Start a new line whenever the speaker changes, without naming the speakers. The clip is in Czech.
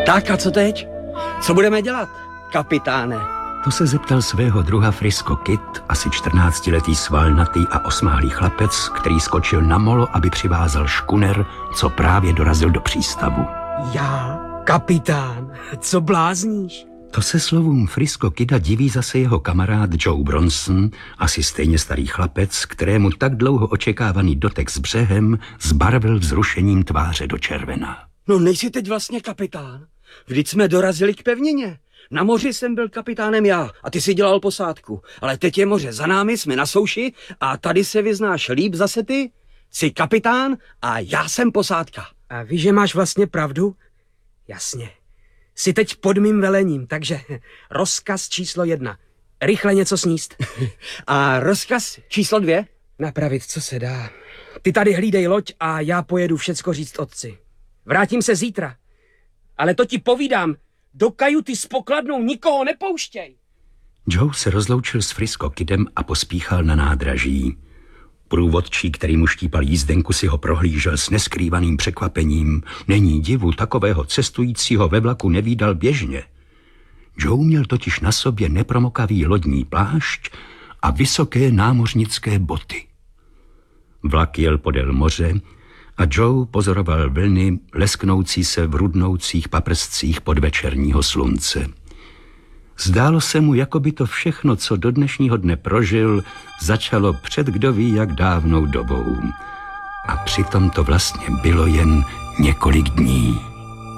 Tak a co teď? Co budeme dělat, kapitáne?
To se zeptal svého druha Frisco Kid, asi 14letý svalnatý a osmáhlý chlapec, který skočil na molo, aby přivázal škuner, co právě dorazil do přístavu.
Já? Kapitán? Co blázníš?
To se slovům Frisco Kida diví zase jeho kamarád Joe Bronson, asi stejně starý chlapec, kterému tak dlouho očekávaný dotek s břehem zbarvil vzrušením tváře do červena.
No nejsi teď vlastně kapitán? Vždyť jsme dorazili k pevnině. Na moři jsem byl kapitánem já a ty si dělal posádku. Ale teď je moře za námi, jsme na souši a tady se vyznáš líp zase ty. Jsi kapitán a já jsem posádka.
A víš, že máš vlastně pravdu? Jasně. Jsi teď pod mým velením, takže rozkaz číslo 1. Rychle něco sníst.
A rozkaz číslo 2?
Napravit, co se dá. Ty tady hlídej loď a já pojedu všecko říct otci. Vrátím se zítra. Ale to ti povídám, do kajuty s pokladnou nikoho nepouštěj.
Joe se rozloučil s Frisco Kidem a pospíchal na nádraží. Průvodčí, který mu štípal jízdenku, si ho prohlížel s neskrývaným překvapením. Není divu, takového cestujícího ve vlaku nevídal běžně. Joe měl totiž na sobě nepromokavý lodní plášť a vysoké námořnické boty. Vlak jel podél moře a Joe pozoroval vlny lesknoucí se v rudnoucích paprscích podvečerního slunce. Zdálo se mu, jako by to všechno, co do dnešního dne prožil, začalo před kdo ví jak dávnou dobou. A přitom to vlastně bylo jen několik dní.